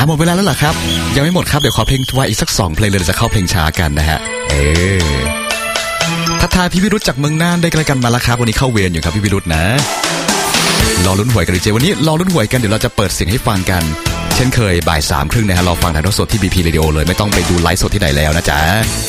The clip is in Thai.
หมดเวลาแล้วเหรอครับยังไม่หมดครับเดี๋ยวขอเพลงทวายอีกสัก2เพลงเลยจะเข้าเพลงช้ากันนะฮะทักทายพี่วิรุธจากเมืองน่านได้ใกล้กันมาแล้วครับวันนี้เข้าเวรอยู่ครับพี่วิรุธนะรอลุ้นหวยกันดีเจวันนี้รอลุ้นหวยกันเดี๋ยวเราจะเปิดเสียงให้ฟังกันเช่นเคยบ่าย 3:30นะฮะรอฟังถ่ายทอดสดที่ BP Radio เลยไม่ต้องไปดูไลฟ์สดที่ไหนแล้วนะจ๊ะ